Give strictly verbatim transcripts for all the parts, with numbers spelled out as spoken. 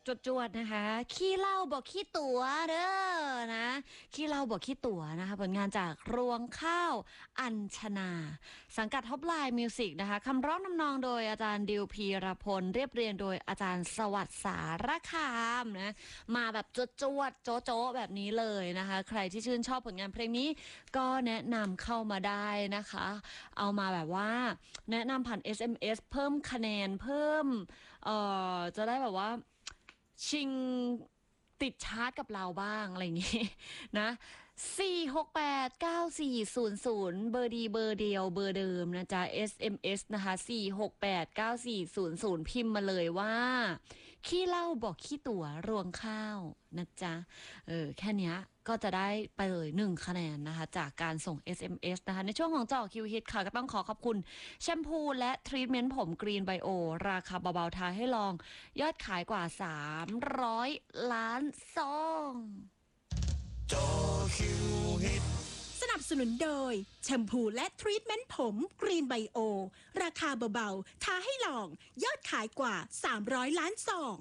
จวดๆนะคะขี้เล่าบอกขี้ตั๋วเด้อนะขี้เล่าบอกขี้ตั๋วนะคะผลงานจากรวงข้าวอัญชนาสังกัดท็อปไลน์มิวสิกนะคะคำร้องนำนองโดยอาจารย์ดิวพีรพลเรียบเรียงโดยอาจารย์สวัสดิ์สารคามนะมาแบบจวดจวดโจ๊ะโจ๊ะแบบนี้เลยนะคะใครที่ชื่นชอบผลงานเพลงนี้ก็แนะนำเข้ามาได้นะคะเอามาแบบว่าแนะนำผ่าน เอส เอ็ม เอส เพิ่มคะแนนเพิ่มเอ่อจะได้แบบว่าชิงติดชาร์ตกับเราบ้างอะไรอย่างงี้นะสี่ หก แปด เก้า สี่ ศูนย์ ศูนย์เบอร์ดีเบอร์เดียวเบอร์เดิมนะจ๊ะ เอส เอ็ม เอส นะคะสี่ หก แปด เก้า สี่ ศูนย์ ศูนย์พิมพ์มาเลยว่าขี้เล่าบอกขี้ตั๋วรวงข้าวนะจ๊ะเออแค่เนี้ยก็จะได้ไปเลยหนึ่งคะแนนนะคะจากการส่ง เอส เอ็ม เอส นะคะในช่วงของเจาะคิวฮิตค่ะก็ต้องขอขอบคุณแชมพูและทรีทเมนต์ผมกรีนไบโอราคาเบาๆทาให้ลองยอดขายกว่าสามร้อยล้านซองเจาะคิวฮิตสนับสนุนโดยแชมพูและทรีทเมนต์ผมกรีนไบโอราคาเบาๆทาให้ลองยอดขายกว่าสามร้อยล้านซอง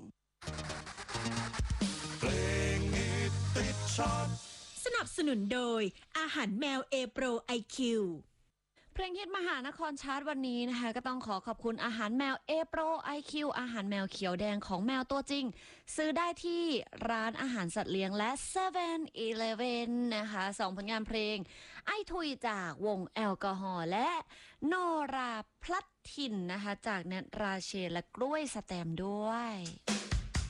เพลงฮิตติดชาร์ตสนับสนุนโดยอาหารแมวเอโปรไอคิวเพลงฮิตมหานครชาร์ตวันนี้นะคะก็ต้องขอขอบคุณอาหารแมวเอโปรไอคิวอาหารแมวเขียวแดงของแมวตัวจริงซื้อได้ที่ร้านอาหารสัตว์เลี้ยงและเซเว่นอีเลฟเว่นนะคะสองผลงานเพลงไอทุยจากวงแอลกอฮอล์และโนราพลัดถิ่นนะคะจากแนทราเชนและกล้วยสแตมด้วย